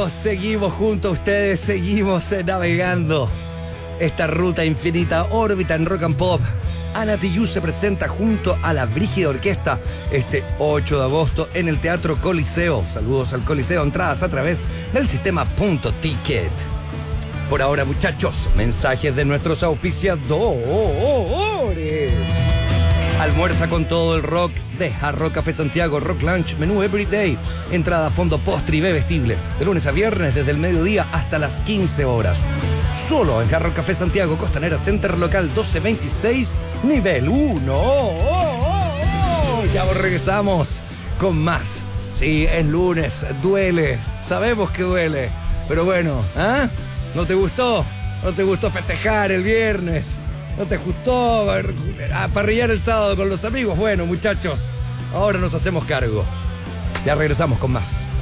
seguimos junto a ustedes, seguimos navegando esta ruta infinita, órbita en rock and pop. Ana Tijoux se presenta junto a la Brígida Orquesta este 8 de agosto en el Teatro Coliseo. Saludos al Coliseo, entradas a través del sistema Punto Ticket. Por ahora, muchachos, mensajes de nuestros auspiciadores. Almuerza con todo el rock de Hard Rock Café Santiago, Rock Lunch, menú Everyday, entrada, fondo, postre y bebestible, de lunes a viernes desde el mediodía hasta las 15 horas. Solo en Hard Rock Café Santiago, Costanera Center Local 1226, nivel 1. Ya regresamos con más. Sí, es lunes, duele, sabemos que duele, pero bueno, ¿ah? ¿No te gustó? ¿No te gustó festejar el viernes? ¿No te gustó parrillar el sábado con los amigos? Bueno, muchachos, ahora nos hacemos cargo. Ya regresamos con más.